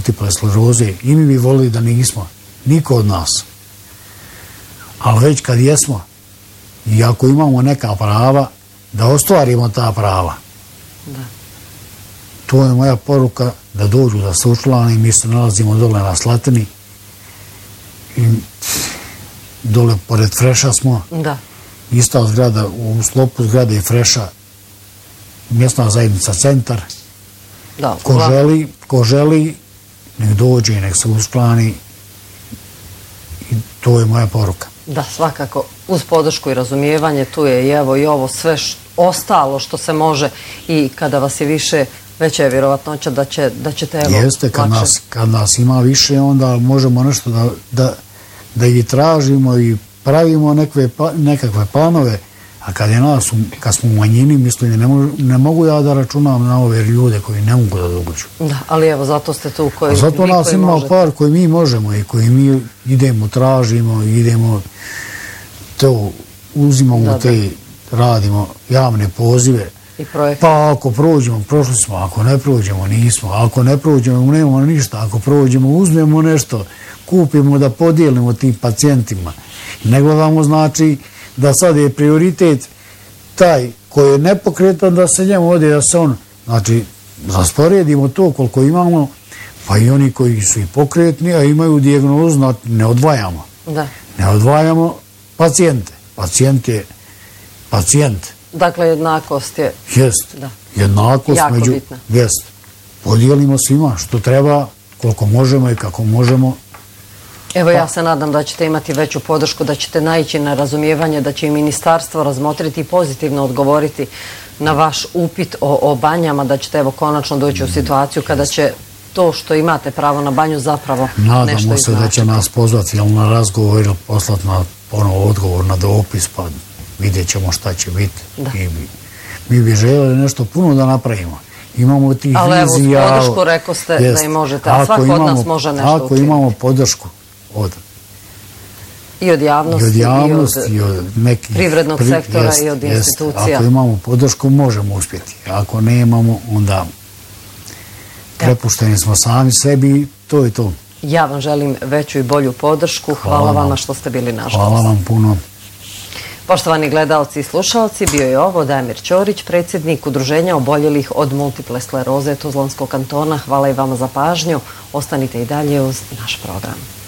multiple skleroze i mi bi volili da nismo. Niko od nas. Ali već kad jesmo, i ako imamo neka prava, da ostvarimo ta prava. Da. To je moja poruka, da dođu da se učlane. Mi se nalazimo dole na Slatini. I dole pored Freša smo. Da. Ista zgrada, u sklopu zgrade i Freša, mjesna zajednica Centar. Da, ko želi, nek dođe i nek se učlani. I to je moja poruka. Da, svakako, uz podršku i razumijevanje, tu je i evo i ovo sve ostalo što se može i kada vas je više, veća je vjerovatnoća da ćete evo jeste, kad nas ima više, onda možemo nešto da i tražimo i pravimo nekakve planove, a kad smo u manjini, mislim, ne mogu ja da računam na ove ljude koji ne mogu da dođu. Da, ali evo, zato ste tu koji zato nas ima par koji mi možemo i koji mi idemo, tražimo, idemo, to uzimamo te, radimo javne pozive. Pa ako prođemo, prošli smo, ako ne prođemo, nismo. Ako ne prođemo, nemamo ništa. Ako prođemo, uzmemo nešto, kupimo da podijelimo tim pacijentima. Ne gledamo, znači, da sad je prioritet taj koji je nepokretan da se njemu ode, da se on, znači, rasporedimo to koliko imamo, pa i oni koji su i pokretni, a imaju dijagnozu, znači, ne odvajamo. Da. Ne odvajamo pacijente. Pacijent je pacijent. Dakle, jednakost je... Jest. Jednakost jako bitna. Jest. Podijelimo svima što treba, koliko možemo i kako možemo. Evo, ja se nadam da ćete imati veću podršku, da ćete naići na razumijevanje, da će i ministarstvo razmotriti i pozitivno odgovoriti na vaš upit o banjama, da ćete evo konačno doći u situaciju kada će to što imate pravo na banju zapravo nešto iznačiti. Nadamo se da će nas pozvati na razgovor ili poslati na ponovo odgovor na dopis, pa vidjet ćemo šta će biti. Mi bi željeli nešto puno da napravimo. Imamo tih vizija. Ali evo, uz podršku rekao ste da i možete, a svako od nas može nešto učiniti. Ako imamo podršku i od javnosti, i od nekih privrednog sektora i od institucija. Ako imamo podršku, možemo uspjeti. Ako nemamo, onda prepušteni smo sami sebi, to je to. Ja vam želim veću i bolju podršku. Hvala vama što ste bili naš gost. Hvala vam puno. Poštovani gledalci i slušalci, bio je ovo Damir Ćorić, predsjednik Udruženja oboljelih od multiple skleroze Tuzlanskog kantona. Hvala i vama za pažnju. Ostanite i dalje uz naš program.